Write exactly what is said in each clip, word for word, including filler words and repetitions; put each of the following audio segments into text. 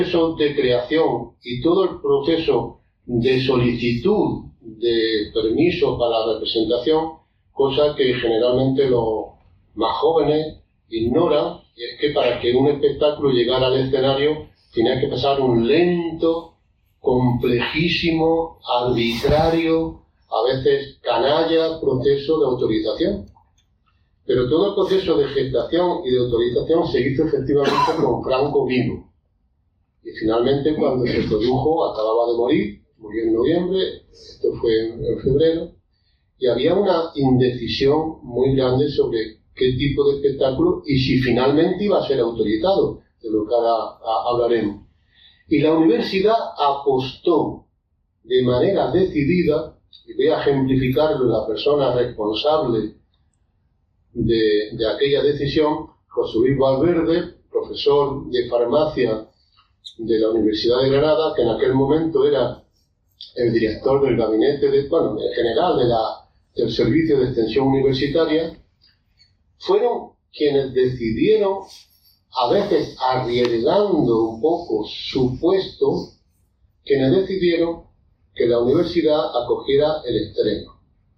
proceso de creación y todo el proceso de solicitud de permiso para la representación, cosa que generalmente los más jóvenes ignoran, y es que para que un espectáculo llegara al escenario tenía que pasar un lento, complejísimo, arbitrario, a veces canalla proceso de autorización. Pero todo el proceso de gestación y de autorización se hizo efectivamente con Franco vivo. Y finalmente, cuando se produjo, acababa de morir, murió en noviembre, esto fue en, en febrero, y había una indecisión muy grande sobre qué tipo de espectáculo y si finalmente iba a ser autorizado, de lo que ahora a, hablaremos. Y la universidad apostó de manera decidida, y voy a ejemplificarlo en la persona responsable de, de aquella decisión, José Luis Valverde, profesor de farmacia de la Universidad de Granada, que en aquel momento era el director del gabinete, de, bueno, en general de la, del servicio de extensión universitaria, fueron quienes decidieron, a veces arriesgando un poco su puesto, quienes decidieron que la universidad acogiera el estreno.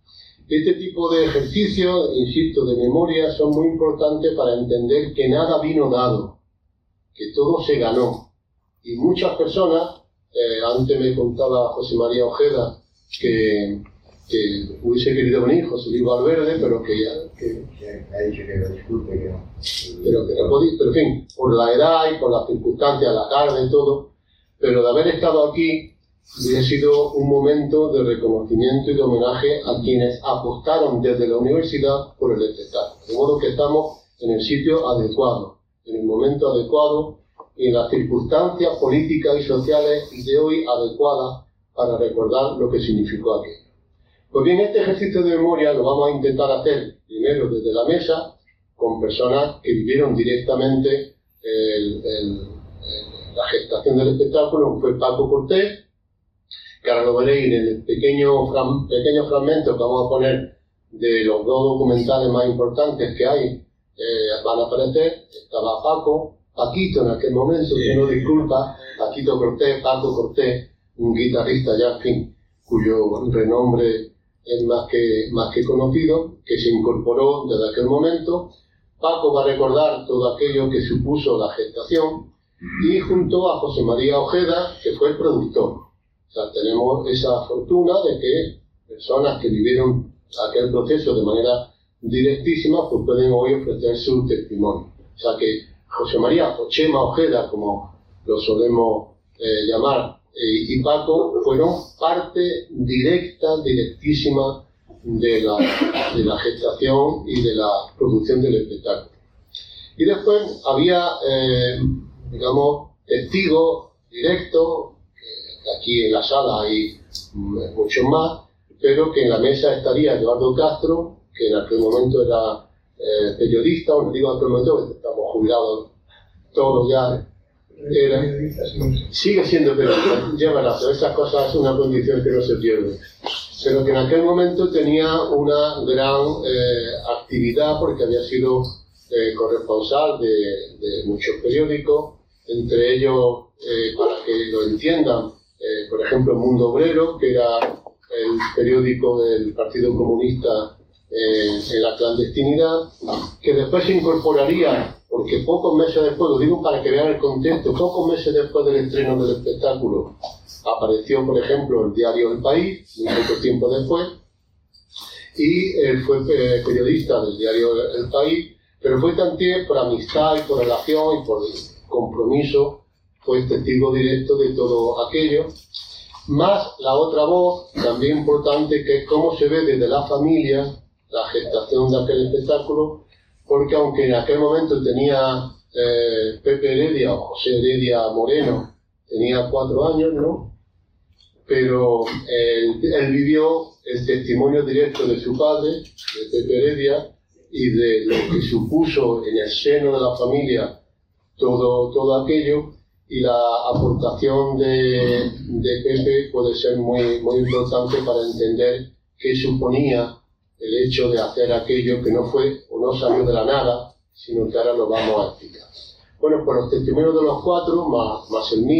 Este tipo de ejercicios, insisto, de memoria, son muy importantes para entender que nada vino dado, que todo se ganó. Y muchas personas, eh, antes me contaba José María Ojeda que, que hubiese querido venir José Luis Valverde, pero que ya... Que, me ha dicho que lo disculpe, que no. Pero que no podía, pero en fin, por la edad y por las circunstancias, la tarde y todo, pero de haber estado aquí, hubiera sido un momento de reconocimiento y de homenaje a quienes apostaron desde la universidad por el espectáculo. De modo que estamos en el sitio adecuado, en el momento adecuado y en las circunstancias políticas y sociales de hoy adecuadas para recordar lo que significó aquello. Pues bien, este ejercicio de memoria lo vamos a intentar hacer primero desde la mesa, con personas que vivieron directamente el, el, el, la gestación del espectáculo. Fue Paco Cortés, que ahora lo veréis en el pequeño, fram, pequeño fragmento que vamos a poner de los dos documentales más importantes que hay, eh, van a aparecer. Estaba Paco, Paquito en aquel momento, que no disculpa, Paquito Cortés, Paco Cortés, un guitarrista ya, en fin, cuyo renombre es más que, más que conocido, que se incorporó desde aquel momento. Paco va a recordar todo aquello que supuso la gestación, y junto a José María Ojeda, que fue el productor. O sea, tenemos esa fortuna de que personas que vivieron aquel proceso de manera directísima, pues pueden hoy ofrecer su testimonio. O sea que José María o Chema Ojeda, como lo solemos eh, llamar, eh, y Paco fueron parte directa, directísima de la, de la gestación y de la producción del espectáculo. Y después había, eh, digamos, testigos directos, que aquí en la sala hay muchos más, pero que en la mesa estaría Eduardo Castro, que en aquel momento era eh, periodista, o no digo en aquel momento, porque estamos jubilados todos ya, era, sigue siendo periodista, ya verás, pero esas cosas es una condición que no se pierde. Pero que en aquel momento tenía una gran eh, actividad porque había sido eh, corresponsal de, de muchos periódicos, entre ellos, eh, para que lo entiendan, eh, por ejemplo, Mundo Obrero, que era el periódico del Partido Comunista eh, en la clandestinidad, que después se incorporaría, porque pocos meses después, lo digo para que vean el contexto, pocos meses después del estreno del espectáculo, apareció, por ejemplo, el diario El País, muy poco tiempo después, y él fue eh, periodista del diario El País, pero fue también por amistad y por relación y por compromiso, fue testigo directo de todo aquello, más la otra voz, también importante, que es cómo se ve desde la familia la gestación de aquel espectáculo, porque aunque en aquel momento tenía eh, Pepe Heredia o José Heredia Moreno, tenía cuatro años, ¿no? Pero él, él vivió el testimonio directo de su padre, de Pepe Heredia, y de lo que supuso en el seno de la familia todo, todo aquello, y la aportación de, de Pepe puede ser muy, muy importante para entender qué suponía el hecho de hacer aquello que no fue o no salió de la nada, sino que ahora lo vamos a explicar. Bueno, pues los testimonios de los cuatro, más, más el mío,